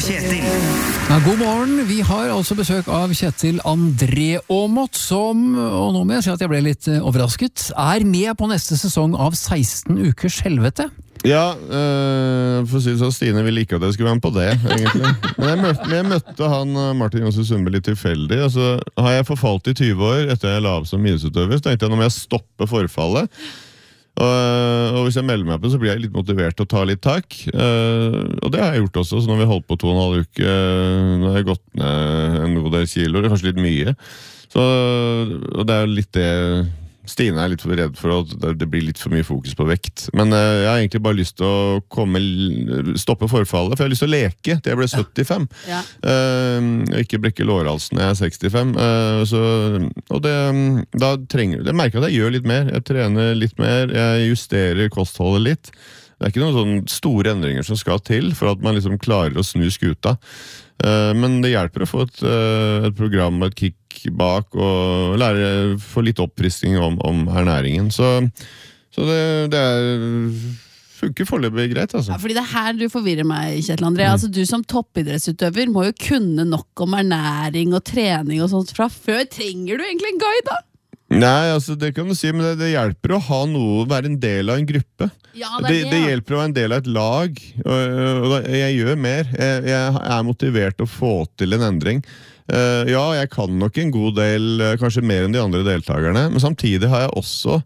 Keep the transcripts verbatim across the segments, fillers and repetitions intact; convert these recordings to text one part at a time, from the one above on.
Kjetil. Ja, god morgen, vi har altså besøk av Kjetil André Aamodt, som, og nå må jeg si at jeg ble litt overrasket, er med på neste sesong av seksten ukers helvete. Ja, øh, for å si det så, Stine ville ikke at jeg skulle være med på det, egentlig. Men jeg møtte, jeg møtte han Martin Jonsson Sundby litt tilfeldig, og så har jeg forfalt i tyve år etter jeg la av som idrettsutøver, så tenkte jeg nå må jeg stoppe forfallet. Og, og hvis jeg melder meg på, så blir jeg litt motivert til å ta litt tak. Uh, og det har jeg gjort også, så når vi har holdt på to og en halv uke, uh, nå har jeg gått ned en god del kilo, det er kanskje litt mye. Så, og det er jo litt det... Stine er litt redd for at det blir litt for mye fokus på vekt. Men uh, jeg har egentlig bare lyst til å komme, stoppe forfallet, for jeg har lyst til å leke til jeg ble syttifem. Ja. Uh, ikke brekke lårhalsen når jeg er sekstifem. Uh, så, og det, da trenger, jeg merker at jeg gjør litt mer. Jeg trener litt mer, jeg justerer kostholdet litt. Det er ikke noen sånne store endringer som skal til for at man liksom klarer å snu skuta. Uh, men det hjelper å få et, uh, et program og et kick bak og lære, få litt oppfriskning om, om ernæringen. Så, så det, det er, funker foreløpig greit, altså. Ja, fordi det er her du forvirrer meg, Kjetil André. Mm. Altså, du som toppidrettsutøver må jo kunne nok om ernæring og trening og sånt fra før. Trenger du egentlig en guide, da? Nei, altså det kan du si, men det, det hjelper å ha noe, være en del av en gruppe. Ja, det, det, det, det hjelper å være en del av et lag, og, og jeg gjør mer. Jeg, jeg er motivert til å få til en endring. Uh, ja, jeg kan nok en god del, kanskje mer enn de andre deltakerne, men samtidig har jeg også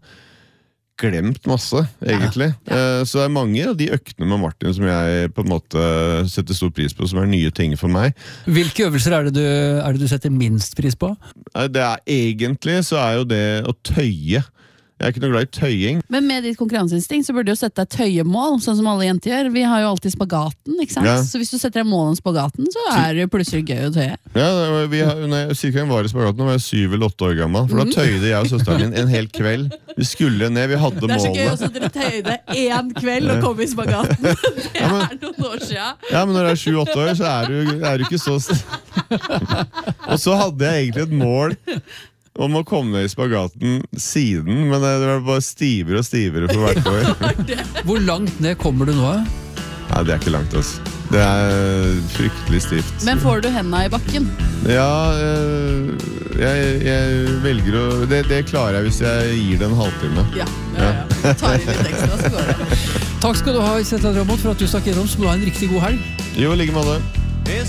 glemt masse, egentlig. Ja, ja. Uh, så det er mange av de øktene med Martin som jeg på en måte setter stor pris på, som er nye ting for meg. Hvilke øvelser er det du, er det du setter minst pris på? Det er egentlig så er jo det å tøye. Jeg er ikke noe glad i tøying. Men med ditt konkurranseinstinkt så burde du jo sette deg tøyemål, sånn som alle jenter gjør. Vi har jo alltid spagaten, ikke sant? Ja. Så hvis du setter deg mål om spagaten, så er det plutselig gøy å tøye. Ja, vi har, når jeg, cirka jeg var i spagaten, da var jeg syv eller åtte år gammel, for da tøyde jeg og søsteren min en hel kveld. Vi skulle ned, vi hadde målet. Det er så gøy også at dere tøyde en kveld og kom i spagaten. Det ja, men, er noen år siden. Ja, men når du er sju-åtte år, så er du, er du ikke så... Og så hadde jeg egentlig et mål om å komme ned i spagaten siden, men det var bare stivere og stivere for hvert år. Hvor langt ned kommer du nå? Nei, det er ikke langt, altså. Det er fryktelig stivt. Men får du hendene i bakken? Ja, jeg, jeg velger å... Det, det klarer jeg hvis jeg gir det en halvtime. Ja, ja, ja. Ta i litt ekstra, så går det. Takk skal du ha, Kjetil André Aamodt, for at du stakk gjennom. Så må du ha en riktig god helg. Jo, like med det.